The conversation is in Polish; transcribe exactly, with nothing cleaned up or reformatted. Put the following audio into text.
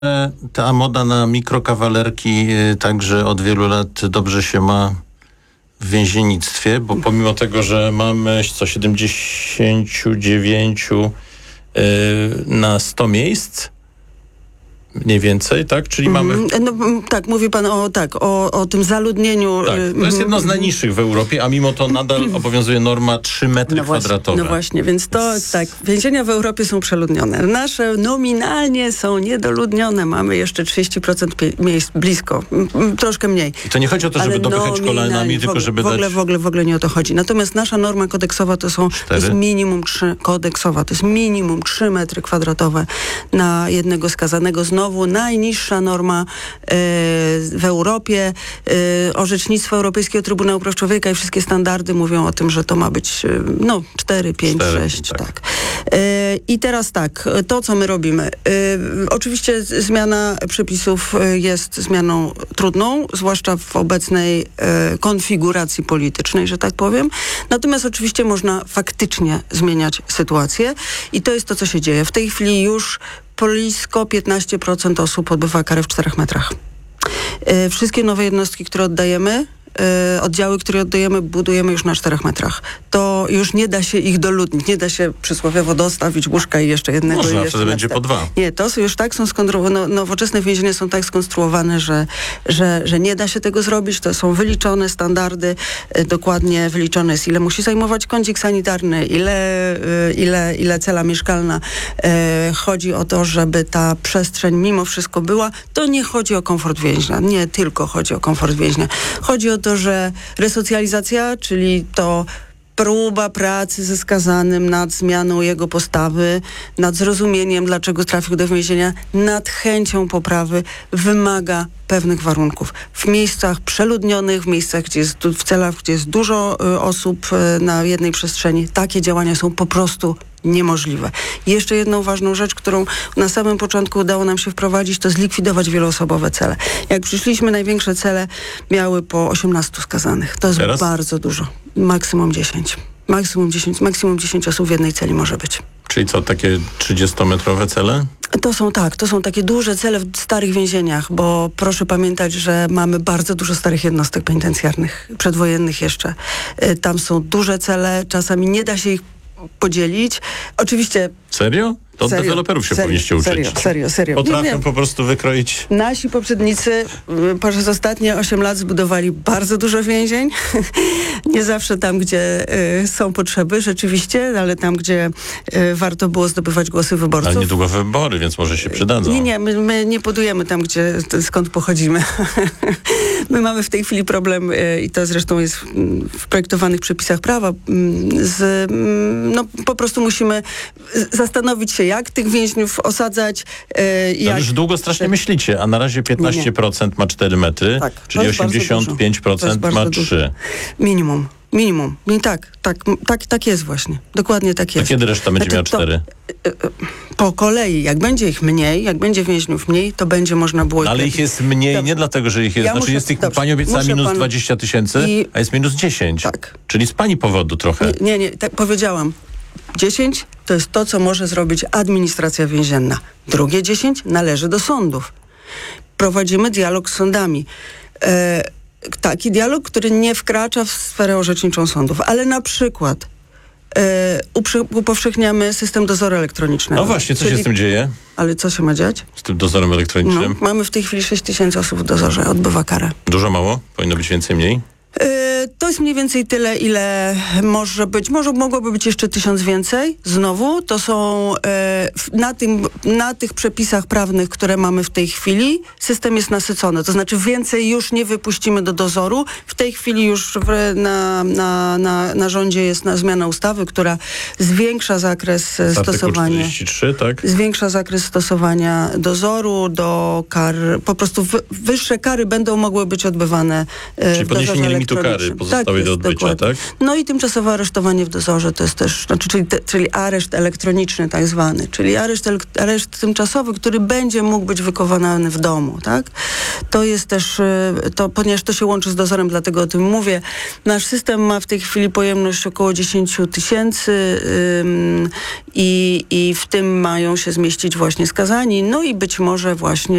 Ta moda na mikrokawalerki także od wielu lat dobrze się ma w więziennictwie, bo pomimo tego, że mamy co siedemdziesiąt dziewięć na sto miejsc, mniej więcej, tak? Czyli mm, mamy... No, tak, mówi pan o, tak, o, o tym zaludnieniu. Tak, to jest jedno z najniższych w Europie, a mimo to nadal obowiązuje norma trzy metry no kwadratowe. Właśnie, no właśnie, więc to tak, więzienia w Europie są przeludnione. Nasze nominalnie są niedoludnione. Mamy jeszcze trzydzieści procent pie- miejsc blisko, m, troszkę mniej. I to nie chodzi o to, żeby dopychać kolanami, tylko żeby w ogóle, dać... W ogóle, w ogóle nie o to chodzi. Natomiast nasza norma kodeksowa to są, to jest minimum trzy, kodeksowa, to jest minimum trzy metry kwadratowe na jednego skazanego. Znowu najniższa norma e, w Europie. E, orzecznictwo Europejskiego Trybunału Praw Człowieka i wszystkie standardy mówią o tym, że to ma być e, no cztery, pięć, sześć. Tak. tak. E, I teraz tak, to co my robimy. E, oczywiście zmiana przepisów jest zmianą trudną, zwłaszcza w obecnej e, konfiguracji politycznej, że tak powiem. Natomiast oczywiście można faktycznie zmieniać sytuację i to jest to, co się dzieje. W tej chwili już blisko piętnaście procent osób odbywa karę w czterech metrach. E, wszystkie nowe jednostki, które oddajemy, e, oddziały, które oddajemy, budujemy już na czterech metrach. To już nie da się ich doludnić. Nie da się przysłowiowo dostawić łóżka i jeszcze jednego. Można, i jeszcze wtedy będzie po dwa. Nie, to są już tak są skonstruowane, no, nowoczesne więzienia są tak skonstruowane, że, że, że nie da się tego zrobić. To są wyliczone standardy, e, dokładnie wyliczone jest, ile musi zajmować kącik sanitarny, ile, e, ile, ile cela mieszkalna. E, chodzi o to, żeby ta przestrzeń mimo wszystko była. To nie chodzi o komfort więźnia. Nie tylko chodzi o komfort więźnia. Chodzi o to, że resocjalizacja, czyli to próba pracy ze skazanym nad zmianą jego postawy, nad zrozumieniem, dlaczego trafił do więzienia, nad chęcią poprawy, wymaga pewnych warunków. W miejscach przeludnionych, w miejscach, gdzie jest, w celach, gdzie jest dużo y, osób y, na jednej przestrzeni, takie działania są po prostu niemożliwe. I jeszcze jedną ważną rzecz, którą na samym początku udało nam się wprowadzić, to zlikwidować wieloosobowe cele. Jak przyszliśmy, największe cele miały po osiemnastu skazanych. To jest Teraz? bardzo dużo. Maksimum dziesięć. Maksimum dziesięć, maksimum dziesięć osób w jednej celi może być. Czyli co, takie trzydziestometrowe cele? To są tak, to są takie duże cele w starych więzieniach, bo proszę pamiętać, że mamy bardzo dużo starych jednostek penitencjarnych, przedwojennych jeszcze. Tam są duże cele, czasami nie da się ich podzielić. Oczywiście... Serio? To od serio, deweloperów się serio, powinniście uczyć. Serio, serio, serio. Potrafią nie, nie. po prostu wykroić... Nasi poprzednicy y, przez ostatnie osiem lat zbudowali bardzo dużo więzień. Nie zawsze tam, gdzie y, są potrzeby, rzeczywiście, ale tam, gdzie y, warto było zdobywać głosy wyborców. Ale niedługo wybory, więc może się przydadzą. Nie, nie, my, my nie budujemy tam, gdzie, skąd pochodzimy. My mamy w tej chwili problem y, i to zresztą jest w, w projektowanych przepisach prawa. Y, z, y, no, po prostu musimy zastanowić się, jak tych więźniów osadzać. Yy, jak... już długo strasznie myślicie, a na razie piętnaście procent ma cztery metry, tak, czyli osiemdziesiąt pięć procent ma trzy. Minimum. Minimum. I tak, tak, tak, tak jest właśnie. Dokładnie tak jest. To kiedy reszta będzie znaczy, miała cztery? Po kolei, jak będzie ich mniej, jak będzie więźniów mniej, to będzie można było... No, ale ich jest mniej, dobrze. Nie dlatego, że ich jest... Ja znaczy muszę, jest ich, dobrze, pani obiecała minus panu, dwadzieścia tysięcy, i... a jest minus dziesięć. Tak. Czyli z pani powodu trochę. Nie, nie, nie tak powiedziałam. dziesięć to jest to, co może zrobić administracja więzienna. Drugie dziesięć należy do sądów. Prowadzimy dialog z sądami. E, taki dialog, który nie wkracza w sferę orzeczniczą sądów, ale na przykład e, uprze- upowszechniamy system dozoru elektronicznego. No właśnie, co czyli... się z tym dzieje? Ale co się ma dziać? Z tym dozorem elektronicznym? No, mamy w tej chwili sześć tysięcy osób w dozorze, odbywa karę. Dużo, mało? Powinno być więcej, mniej? To jest mniej więcej tyle, ile może być. Może mogłoby być jeszcze tysiąc więcej. Znowu, to są e, na, tym, na tych przepisach prawnych, które mamy w tej chwili, system jest nasycony. To znaczy więcej już nie wypuścimy do dozoru. W tej chwili już w, na, na, na, na rządzie jest na zmiana ustawy, która zwiększa zakres stosowania. czterdzieści trzy, tak? Zwiększa zakres stosowania dozoru do kar. Po prostu w, wyższe kary będą mogły być odbywane e, Czyli w dozorze podniesienie limitu limitu kary elektronicznym. pozostałej do jest, odbycia, dokładnie. tak? No i tymczasowe aresztowanie w dozorze to jest też, znaczy, czyli, te, czyli areszt elektroniczny tak zwany, czyli areszt, elek- areszt tymczasowy, który będzie mógł być wykonany w domu, tak? To jest też, y, to, ponieważ to się łączy z dozorem, dlatego o tym mówię. Nasz system ma w tej chwili pojemność około dziesięć tysięcy ym, i, i w tym mają się zmieścić właśnie skazani, no i być może właśnie